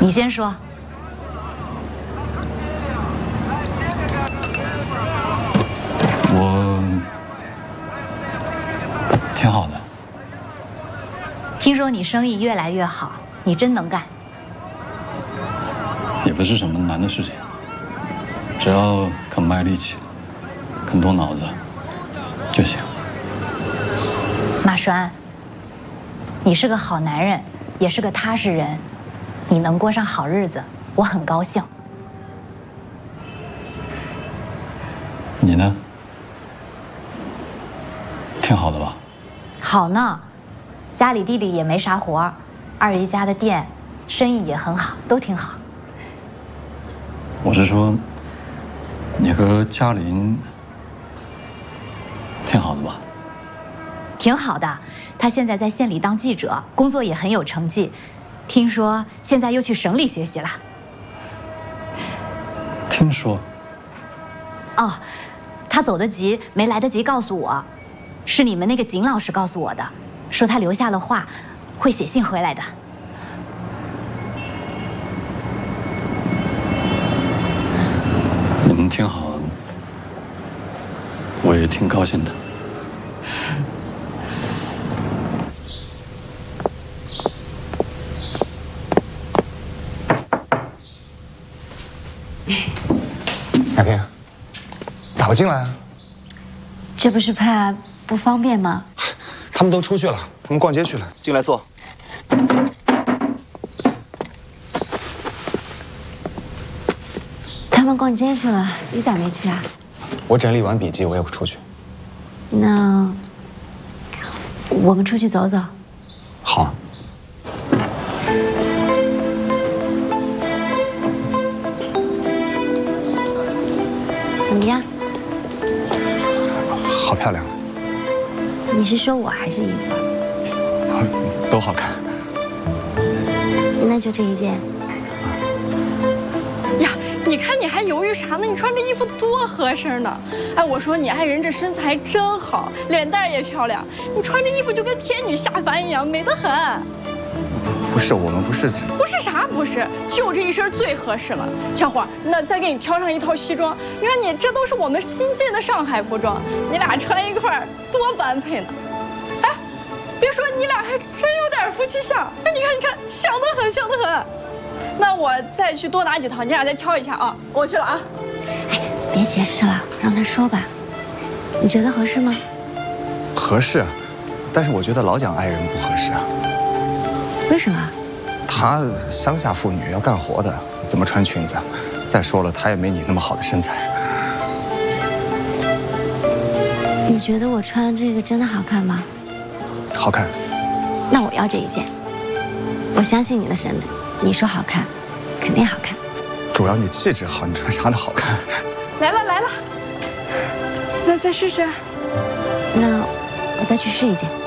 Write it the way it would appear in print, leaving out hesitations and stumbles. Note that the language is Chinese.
你先说。 我挺好的。 听说你生意越来越好，你真能干。 也不是什么难的事情，只要肯卖力气，肯动脑子就行。 马栓，你是个好男人，也是个踏实人，你能过上好日子，我很高兴。 你呢？挺好的吧？ 好呢，家里地里也没啥活儿，二爷家的店生意也很好，都挺好。 我是说，你和嘉玲挺好的吧？ 挺好的，他现在在县里当记者，工作也很有成绩，听说现在又去省里学习了。 听说。 哦，他走得急，没来得及告诉我，是你们那个景老师告诉我的，说他留下了话，会写信回来的。 你们挺好，我也挺高兴的。 亚萍，咋不进来啊？ 这不是怕不方便吗？ 他们都出去了，他们逛街去了。进来坐。 他们逛街去了，你咋没去啊？ 我整理完笔记，我也会出去。 那我们出去走走。 好。 怎么样？ 好漂亮。 你是说我还是衣服？ 都好看。 那就这一件。 呀，你看你还犹豫啥呢？你穿这衣服多合身呢！哎，我说你爱人这身材真好，脸蛋也漂亮，你穿这衣服就跟天女下凡一样，美得很。 不是，我们不是。 不是啥不是，就这一身最合适了。小伙，那再给你挑上一套西装，你看你这都是我们新进的上海服装，你俩穿一块儿多般配呢。哎，别说你俩还真有点夫妻相，哎，你看你看，像得很像得很。那我再去多拿几套，你俩再挑一下啊。我去了啊。 哎，别解释了，让他说吧。你觉得合适吗？ 合适啊，但是我觉得老蒋爱人不合适啊。 为什么？ 她乡下妇女要干活的，怎么穿裙子？再说了，她也没你那么好的身材。 你觉得我穿这个真的好看吗？ 好看。 那我要这一件。我相信你的审美，你说好看，肯定好看。 主要你气质好，你穿啥都好看。 来了来了，那再试试。 那我再去试一件。